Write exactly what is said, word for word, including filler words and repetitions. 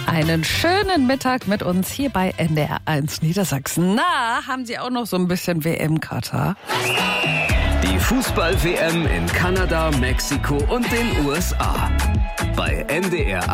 Einen schönen Mittag mit uns hier bei N D R eins Niedersachsen. Na, haben Sie auch noch so ein bisschen W M-Katar? Die Fußball-W M in Kanada, Mexiko und den U S A. Bei N D R